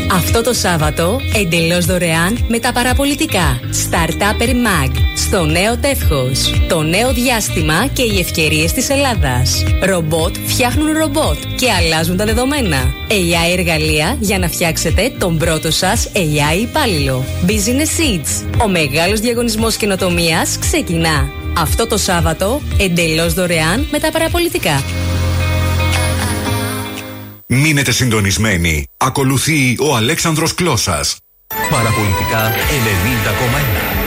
Αυτό το Σάββατο, εντελώς δωρεάν με τα παραπολιτικά. Startup Mag. Στο νέο τεύχος. Το νέο διάστημα και οι ευκαιρίες της Ελλάδας. Ρομπότ φτιάχνουν ρομπότ και αλλάζουν τα δεδομένα. AI εργαλεία για να φτιάξετε τον πρώτο σας AI υπάλληλο. Business Seeds. Ο μεγάλος διαγωνισμός καινοτομίας ξεκινά. Αυτό το Σάββατο, εντελώς δωρεάν με τα παραπολιτικά. Μείνετε συντονισμένοι. Ακολουθεί ο Αλέξανδρος Κλώσας. Παραπολιτικά 90,1.